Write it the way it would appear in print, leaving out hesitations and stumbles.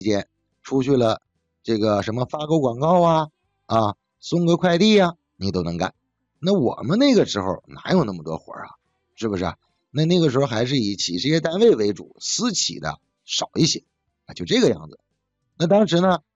出去了，这个什么发个广告啊，送个快递你都能干。那我们那个时候哪有那么多活是不是？那个时候还是以企事业单位为主，私企的少一些就这个样子。那当时呢，